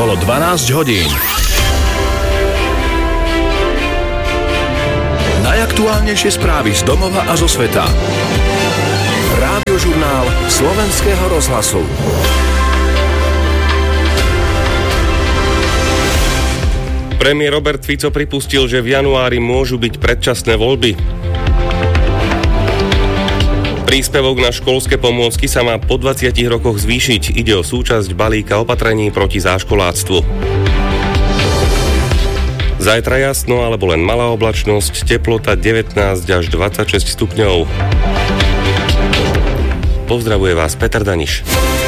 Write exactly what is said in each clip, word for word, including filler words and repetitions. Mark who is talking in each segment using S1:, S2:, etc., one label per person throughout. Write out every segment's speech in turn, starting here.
S1: Bolo dvanásť hodín. Najaktuálnejšie správy z domova a zo sveta. Rádiožurnál Slovenského rozhlasu.
S2: Premiér Robert Fico pripustil, že v januári môžu byť predčasné voľby. Príspevok na školské pomôcky sa má po dvadsiatich rokoch zvýšiť. Ide o súčasť balíka opatrení proti záškoláctvu. Zajtra jasno alebo len malá oblačnosť, teplota devätnásť až dvadsaťšesť stupňov. Pozdravuje vás Peter Daniš.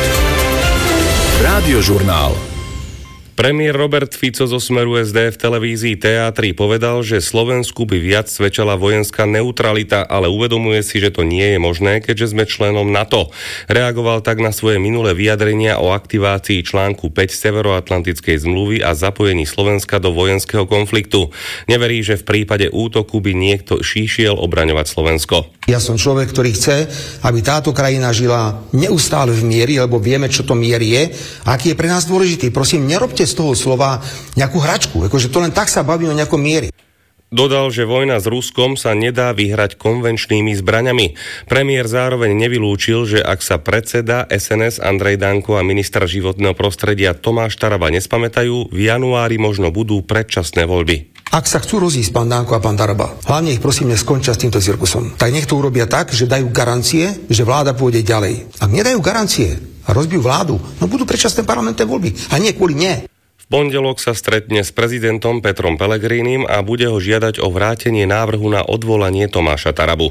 S1: Rádiožurnál.
S2: Premiér Robert Fico zo Smeru es dé v televízii té á tri povedal, že Slovensku by viac svedčala vojenská neutralita, ale uvedomuje si, že to nie je možné, keďže sme členom NATO. Reagoval tak na svoje minulé vyjadrenia o aktivácii článku päť Severoatlantickej zmluvy a zapojení Slovenska do vojenského konfliktu. Neverí, že v prípade útoku by niekto šišiel obraňovať Slovensko.
S3: Ja som človek, ktorý chce, aby táto krajina žila neustále v mieri, lebo vieme, čo to mier je, a aký je pre nás dôležitý. Prosím, nerobte z toho slova nejakú hračku, akože to len tak sa bavíme o nejakom mieri.
S2: Dodal, že vojna s Ruskom sa nedá vyhrať konvenčnými zbraňami. Premiér zároveň nevylúčil, že ak sa predseda es en es Andrej Danko a minister životného prostredia Tomáš Taraba nespamätajú, v januári možno budú predčasné voľby.
S3: Ak sa chcú rozísť pán Danko a pán Taraba, hlavne ich prosím neskončia s týmto cirkusom. Tak nech to urobia tak, že dajú garancie, že vláda pôjde ďalej. Ak nedajú garancie a rozbijú vládu, no budú predčasné parlamentné voľby. A nie kvôli nie.
S2: V pondelok sa stretne s prezidentom Petrom Pellegrinim a bude ho žiadať o vrátenie návrhu na odvolanie Tomáša Tarabu.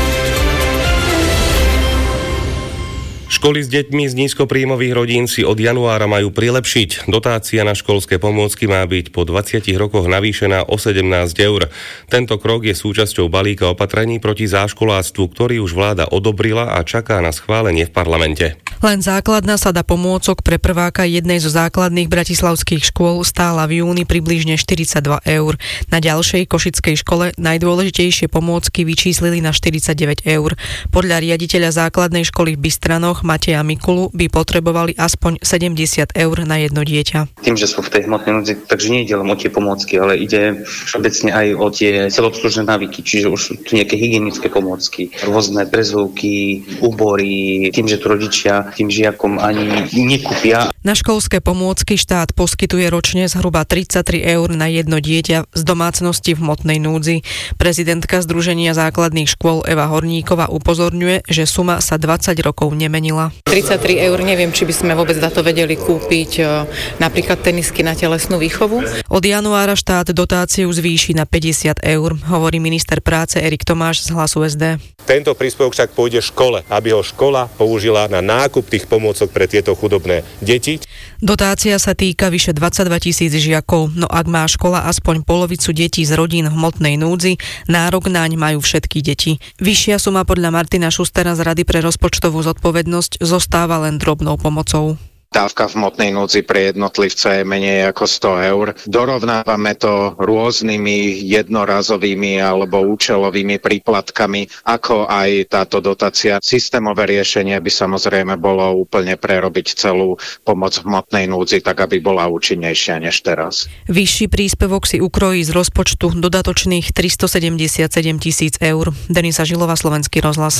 S2: Školy s deťmi z nízkopríjmových rodín si od januára majú prilepšiť. Dotácia na školské pomôcky má byť po dvadsiatich rokoch navýšená o sedemnásť eur. Tento krok je súčasťou balíka opatrení proti záškoláctvu, ktorý už vláda odobrila a čaká na schválenie v parlamente.
S4: Len základná sada pomôcok pre prváka jednej zo základných bratislavských škôl stála v júni približne štyridsaťdva eur. Na ďalšej košickej škole najdôležitejšie pomôcky vyčíslili na štyridsaťdeväť eur. Podľa riaditeľa základnej školy v Bystranoch Mateja Mikulu by potrebovali aspoň sedemdesiat eur na jedno dieťa.
S5: Tým, že sú v tej hmotnej núdzi, takže nie ide len o tie pomôcky, ale ide všeobecne aj o tie celobslužné návyky, čiže už sú tu nejaké hygienické pomôcky, rôzne prezúvky, úbory, tým, že tu rodičia tým žiakom ani nekúpia.
S4: Na školské pomôcky štát poskytuje ročne zhruba tridsaťtri eur na jedno dieťa z domácnosti v hmotnej núdzi. Prezidentka Združenia základných škôl Eva Horníková upozorňuje, že suma sa dvadsať rokov nemenila.
S6: tridsaťtri eur, neviem, či by sme vôbec za to vedeli kúpiť napríklad tenisky na telesnú výchovu.
S4: Od januára štát dotáciu zvýši na päťdesiat eur, hovorí minister práce Erik Tomáš z Hlasu es dé.
S7: Tento príspevok však pôjde škole, aby ho škola použila na nákup tých pomôcok pre tieto chudobné deti.
S4: Dotácia sa týka vyše dvadsaťdva tisíc žiakov, no ak má škola aspoň polovicu detí z rodín v hmotnej núdzi, nárok naň majú všetky deti. Vyššia suma podľa Martina Šustera z Rady pre rozpočtovú zodpovednosť zostáva len drobnou pomocou.
S8: Dávka v hmotnej núdzi pre jednotlivca je menej ako sto eur. Dorovnávame to rôznymi jednorazovými alebo účelovými príplatkami, ako aj táto dotácia. Systémové riešenie by samozrejme bolo úplne prerobiť celú pomoc v hmotnej núdzi, tak aby bola účinnejšia než teraz.
S4: Vyšší príspevok si ukrojí z rozpočtu dodatočných tristosedemdesiatsedem tisíc eur. Denisa Žilová, Slovenský rozhlas.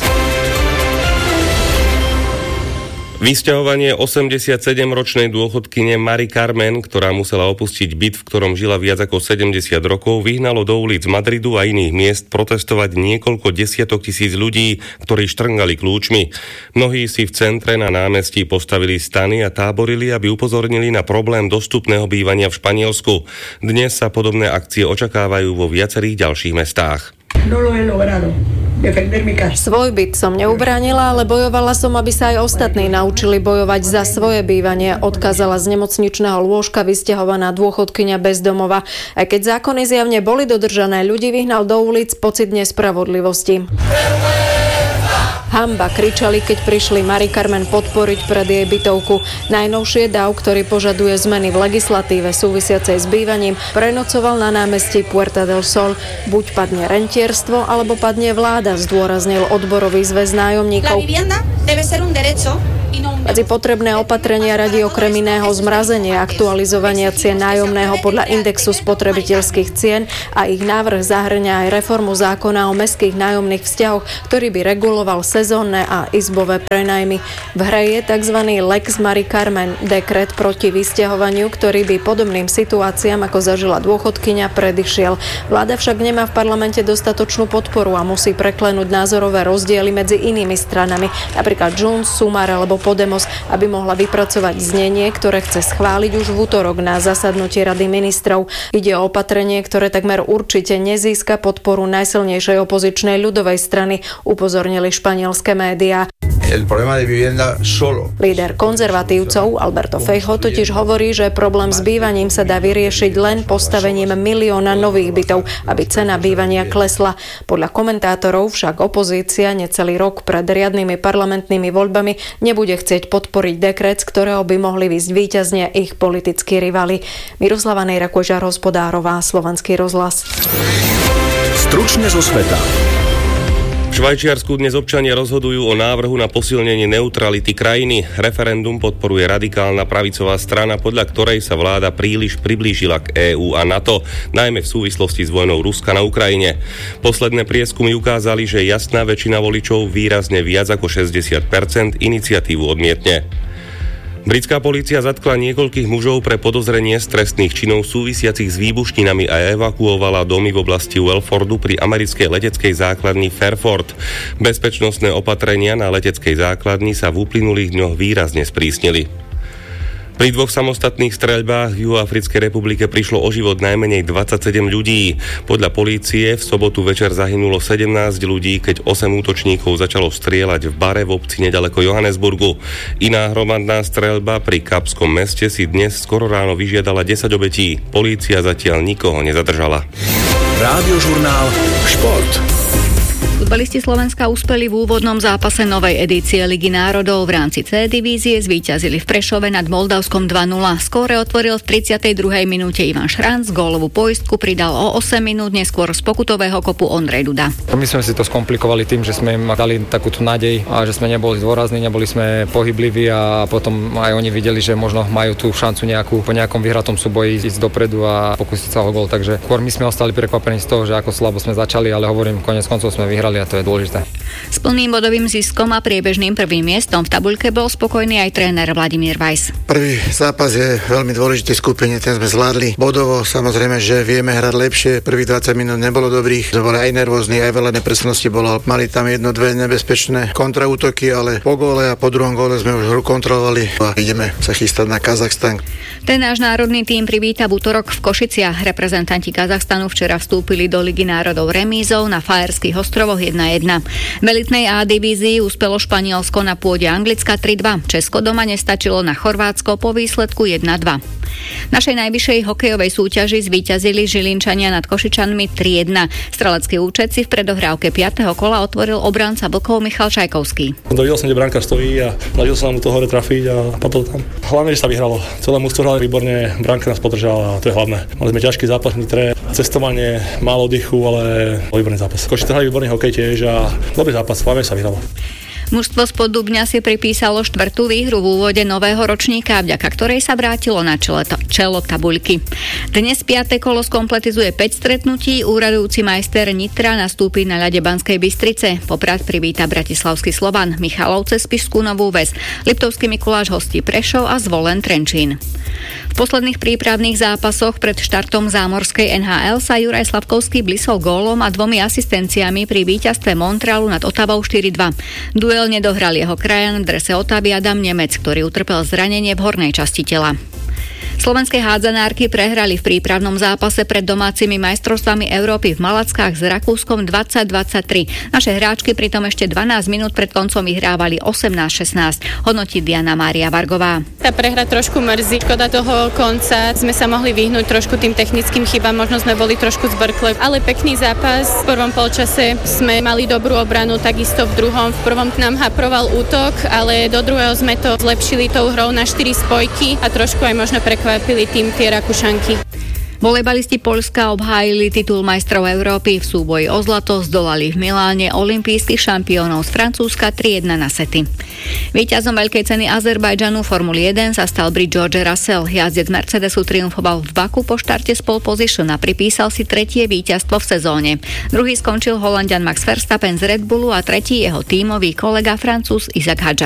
S2: Vysťahovanie osemdesiatsedemročnej dôchodkyne Mari Carmen, ktorá musela opustiť byt, v ktorom žila viac ako sedemdesiat rokov, vyhnalo do ulic Madridu a iných miest protestovať niekoľko desiatok tisíc ľudí, ktorí štrngali kľúčmi. Mnohí si v centre na námestí postavili stany a táborili, aby upozornili na problém dostupného bývania v Španielsku. Dnes sa podobné akcie očakávajú vo viacerých ďalších mestách.
S9: No lo he logrado.
S10: Svoj byt som neubránila, ale bojovala som, aby sa aj ostatní naučili bojovať za svoje bývanie, odkázala z nemocničného lôžka vysťahovaná dôchodkyňa bez domova. Aj keď zákony zjavne boli dodržané, ľudí vyhnal do ulic pocit nespravodlivosti. Hanba, kričali, keď prišli Mari Carmen podporiť pred jej bytovku. Najnovšie dáv, ktorý požaduje zmeny v legislatíve súvisiacej s bývaním, prenocoval na námestí Puerta del Sol. Buď padne rentierstvo, alebo padne vláda, zdôraznil odborový zväz nájomníkov.
S11: La vivienda debe ser un derecho y no un
S10: Medzi potrebné opatrenia radí okrem iného zmrazenie aktualizovania cien nájomného podľa indexu spotrebiteľských cien a ich návrh zahŕňa aj reformu zákona o mestských nájomných vzťahoch, ktorý by reguloval sezónne a izbové prenajmy. V hre je tzv. Lex Marie Carmen, dekret proti vysťahovaniu, ktorý by podobným situáciám, ako zažila dôchodkyňa, predišiel. Vláda však nemá v parlamente dostatočnú podporu a musí preklenúť názorové rozdiely medzi inými stranami, napríklad Junts, Sumar alebo Podemos, aby mohla vypracovať znenie, ktoré chce schváliť už v útorok na zasadnutí Rady ministrov. Ide o opatrenie, ktoré takmer určite nezíska podporu najsilnejšej opozičnej ľudovej strany, upozornili španielské médiá. Líder konzervatívcov Alberto Feijóo totiž hovorí, že problém s bývaním sa dá vyriešiť len postavením milióna nových bytov, aby cena bývania klesla. Podľa komentátorov však opozícia necelý rok pred riadnymi parlamentnými voľbami nebude chcieť podporiť dekret, z ktorého by mohli výsť víťazne ich politickí rivali. Miroslava Nejrakožar-Hospodárová, Slovenský rozhlas.
S1: Stručne zo sveta.
S2: V Švajčiarsku dnes občania rozhodujú o návrhu na posilnenie neutrality krajiny. Referendum podporuje radikálna pravicová strana, podľa ktorej sa vláda príliš priblížila k EÚ a NATO, najmä v súvislosti s vojnou Ruska na Ukrajine. Posledné prieskumy ukázali, že jasná väčšina voličov, výrazne viac ako šesťdesiat percent, iniciatívu odmietne. Britská polícia zatkla niekoľkých mužov pre podozrenie z trestných činov súvisiacich s výbušninami a evakuovala domy v oblasti Welfordu pri americkej leteckej základni Fairford. Bezpečnostné opatrenia na leteckej základni sa v uplynulých dňoch výrazne sprísnili. Pri dvoch samostatných streľbách v Juhoafrickej republike prišlo o život najmenej dvadsaťsedem ľudí. Podľa polície v sobotu večer zahynulo sedemnásť ľudí, keď osem útočníkov začalo strieľať v bare v obci nedaleko Johannesburgu. Iná hromadná streľba pri Kapskom meste si dnes skoro ráno vyžiadala desať obetí. Polícia zatiaľ nikoho nezadržala.
S1: Rádiožurnál Šport.
S9: Futbalisti Slovenska uspeli v úvodnom zápase novej edície Ligy národov. V rámci C divízie zvíťazili v Prešove nad Moldavskom dva nula. Skóre otvoril v tridsiatej druhej minúte Ivan Šranc, gólovú poistku pridal o osem minút neskôr z pokutového kopu Ondrej Duda.
S11: My sme si to skomplikovali tým, že sme im dali takúto nádej a že sme neboli dôrazní, neboli sme pohybliví a potom aj oni videli, že možno majú tú šancu nejakú po nejakom vyhratom súboji ísť dopredu a pokúsiť sa o gól. Takže skôr my sme ostali prekvapení z toho, že ako slabo sme začali, ale hovorím, koniec koncov sme vyhrali a to je dôležité.
S9: S plným bodovým ziskom a priebežným prvým miestom v tabuľke bol spokojný aj tréner Vladimír Weiss.
S12: Prvý zápas je veľmi dôležitý skupine, ten sme zvládli. Bodovo samozrejme, že vieme hrať lepšie. Prvých dvadsať minút nebolo dobrých, sme boli aj nervózni, aj veľa nepresnosti bolo. Mali tam jedno, dve nebezpečné kontraútoky, ale po góle a po druhom góle sme už hru kontrolovali a ideme sa chystať na Kazachstan.
S9: Ten náš národný tím privíta v útorok v Košiciach. Reprezentanti Kazachstanu včera vstúpili do Ligy národov remízou na Fajerských ostrovoch jedna jedna. V elitnej A divízii uspelo Španielsko na pôde Anglicka tri dva. Česko doma nestačilo na Chorvátsko po výsledku jedna dva. V našej najvyššej hokejovej súťaži zvíťazili Žilinčania nad Košičanmi tri jedna. Strelecký účet si v predohrávke piateho kola otvoril obranca Vlkov Michal Čajkovský.
S13: Dovidel som, kde bránka stojí a snažil sa nám to hore trafiť a padol tam. Hlavne, že sa vyhralo. Celé mužstvo hralo výborne, bránka nás podržala a to je hlavné. Mali sme ťažký zápas, nitre, cestovanie, málo oddychu, ale výborný zápas. Košice hrali výborný hokej tiež a dobrý zápas, hlavne sa vyhralo.
S9: Mužstvo z Poddubňa si pripísalo štvrtú výhru v úvode nového ročníka, vďaka ktorej sa vrátilo na čele, čelo tabuľky. Dnes piate kolo skompletizuje päť stretnutí, úradujúci majster Nitra nastúpi na ľade Banskej Bystrice. Poprad privíta bratislavský Slovan, Michalovce Spišskú Novú Ves, Liptovský Mikuláš hostí Prešov a Zvolen Trenčín. V posledných prípravných zápasoch pred štartom zámorskej en há el sa Juraj Slavkovský blisol gólom a dvomi asistenciami pri víťazstve Montrealu nad Ottawou štyri dva. Duel nedohral jeho krajan v drese Ottawy Adam Nemec, ktorý utrpel zranenie v hornej časti tela. Slovenské hádzanárky prehrali v prípravnom zápase pred domácimi majstrovstvami Európy v Malackách s Rakúskom dvadsať dvadsaťtri. Naše hráčky pritom ešte dvanásť minút pred koncom vyhrávali osemnásť šestnásť. Hodnotí Diana Mária Vargová.
S14: Tá prehra trošku mrzí. Škoda toho konca. Sme sa mohli vyhnúť trošku tým technickým chybám, možno sme boli trošku zbrkle, ale pekný zápas. V prvom polčase sme mali dobrú obranu, takisto v druhom. V prvom k nám haproval útok, ale do druhého sme to zlepšili tou hrou na štyri spojky a trošku aj možno prekvapili tým tie Rakúšanky.
S9: Volejbalisti Poľska obhájili titul majstrov Európy. V súboji o zlato zdolali v Miláne olympijských šampiónov z Francúzska tri jedna na sety. Víťazom veľkej ceny Azerbajdžanu Formuly jeden sa stal Brit George Russell. Jazdec Mercedesu triumfoval v Baku po štarte z pole position a pripísal si tretie víťazstvo v sezóne. Druhý skončil Holanďan Max Verstappen z Red Bullu a tretí jeho tímový kolega Francúz Isaac Hadjar.